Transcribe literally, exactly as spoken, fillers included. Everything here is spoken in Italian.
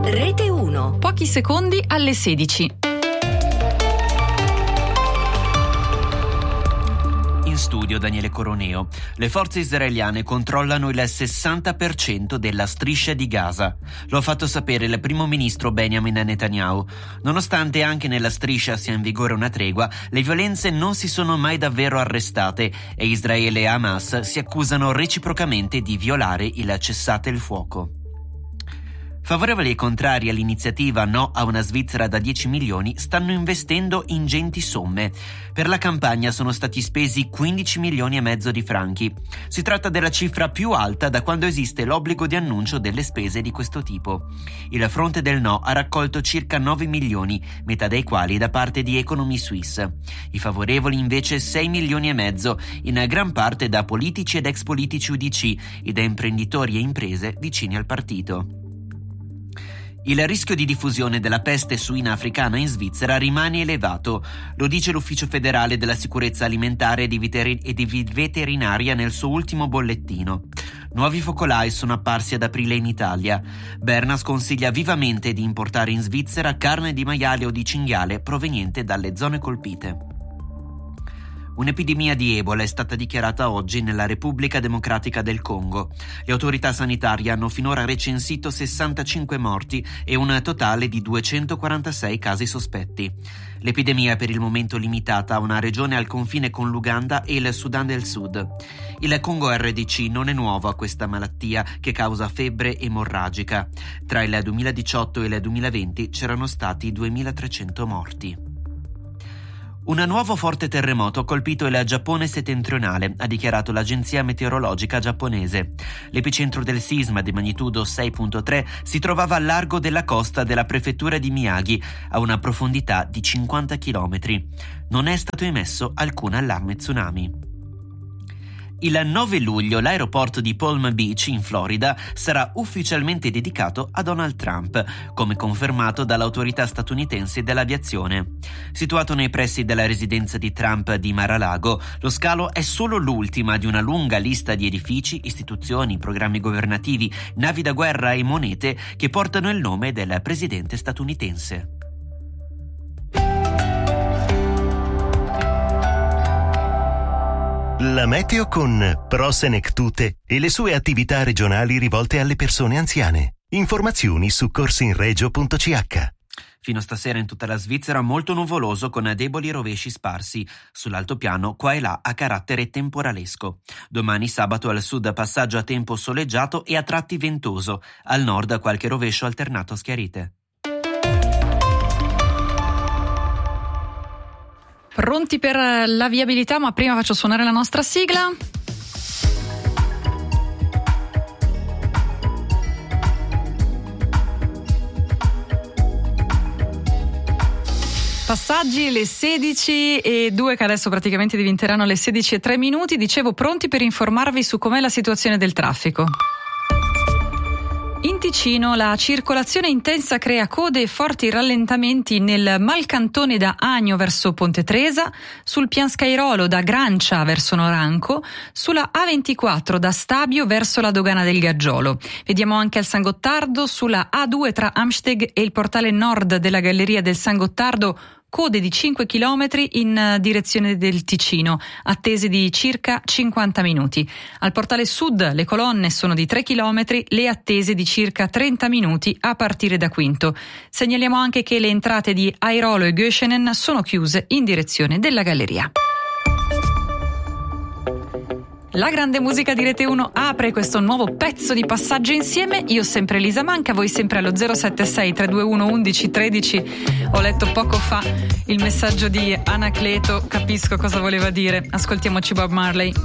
Rete uno. Pochi secondi alle sedici. In studio Daniele Coroneo. Le forze israeliane controllano il sessanta per cento della striscia di Gaza. Lo ha fatto sapere il primo ministro Benjamin Netanyahu. Nonostante anche nella striscia sia in vigore una tregua, le violenze non si sono mai davvero arrestate e Israele e Hamas si accusano reciprocamente di violare il cessate il fuoco. Favorevoli e contrari all'iniziativa No a una Svizzera da dieci milioni stanno investendo ingenti somme. Per la campagna sono stati spesi quindici milioni e mezzo di franchi. Si tratta della cifra più alta da quando esiste l'obbligo di annuncio delle spese di questo tipo. Il fronte del no ha raccolto circa nove milioni, metà dei quali da parte di Economy Suisse. I favorevoli invece sei milioni e mezzo, in gran parte da politici ed ex politici U D C e da imprenditori e imprese vicini al partito. Il rischio di diffusione della peste suina africana in Svizzera rimane elevato, lo dice l'Ufficio federale della sicurezza alimentare e di, veteri- e di veterinaria nel suo ultimo bollettino. Nuovi focolai sono apparsi ad aprile in Italia. Berna sconsiglia vivamente di importare in Svizzera carne di maiale o di cinghiale proveniente dalle zone colpite. Un'epidemia di Ebola è stata dichiarata oggi nella Repubblica Democratica del Congo. Le autorità sanitarie hanno finora recensito sessantacinque morti e un totale di duecentoquarantasei casi sospetti. L'epidemia è per il momento limitata a una regione al confine con l'Uganda e il Sudan del Sud. Il Congo R D C non è nuovo a questa malattia che causa febbre emorragica. Tra il duemiladiciotto e il duemilaventi c'erano stati duemilatrecento morti. Un nuovo forte terremoto ha colpito il Giappone settentrionale, ha dichiarato l'agenzia meteorologica giapponese. L'epicentro del sisma di magnitudo sei virgola tre si trovava al largo della costa della prefettura di Miyagi, a una profondità di cinquanta chilometri. Non è stato emesso alcun allarme tsunami. Il nove luglio l'aeroporto di Palm Beach in Florida sarà ufficialmente dedicato a Donald Trump, come confermato dall'autorità statunitense dell'aviazione. Situato nei pressi della residenza di Trump di Mar-a-Lago, lo scalo è solo l'ultima di una lunga lista di edifici, istituzioni, programmi governativi, navi da guerra e monete che portano il nome del presidente statunitense. La meteo con Pro Senectute e le sue attività regionali rivolte alle persone anziane. Informazioni su corsinregio punto c h. Fino a stasera in tutta la Svizzera molto nuvoloso con deboli rovesci sparsi. Sull'altopiano qua e là a carattere temporalesco. Domani sabato al sud passaggio a tempo soleggiato e a tratti ventoso. Al nord qualche rovescio alternato a schiarite. Pronti per la viabilità, ma prima faccio suonare la nostra sigla. Passaggi le sedici e due che adesso praticamente diventeranno le sedici e tre minuti. Dicevo, pronti per informarvi su com'è la situazione del traffico. In Ticino la circolazione intensa crea code e forti rallentamenti nel Malcantone da Agno verso Ponte Tresa, sul Pianscairolo da Grancia verso Noranco, sulla A ventiquattro da Stabio verso la dogana del Gaggiolo. Vediamo anche al San Gottardo, sulla A due tra Amsteg e il portale nord della galleria del San Gottardo, code di cinque chilometri in direzione del Ticino, attese di circa cinquanta minuti. Al portale sud le colonne sono di tre chilometri, le attese di circa trenta minuti a partire da Quinto. Segnaliamo anche che le entrate di Airolo e Göschenen sono chiuse in direzione della galleria. La grande musica di Rete uno apre questo nuovo pezzo di Passaggio insieme. Io sempre Elisa Manca, voi sempre allo zero sette sei tre due uno undici tredici. Ho letto poco fa il messaggio di Anacleto, capisco cosa voleva dire. Ascoltiamoci Bob Marley.